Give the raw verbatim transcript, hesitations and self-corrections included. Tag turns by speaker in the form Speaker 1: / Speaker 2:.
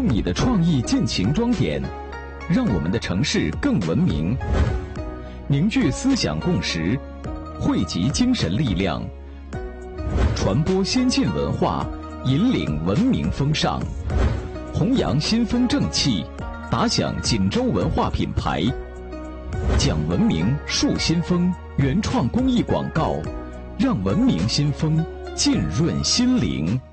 Speaker 1: 你的创意尽情装点，让我们的城市更文明。凝聚思想共识，汇集精神力量，传播先进文化，引领文明风尚，弘扬新风正气，打响锦州文化品牌。讲文明树新风原创公益广告，让文明新风浸润心灵。